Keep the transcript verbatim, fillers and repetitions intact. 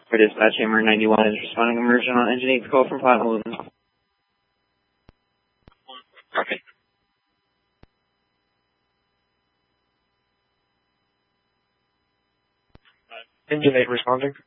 For dispatch, Hammer ninety-one is responding emergent on engine eight call from Platte Moving. Okay. Engine eight responding.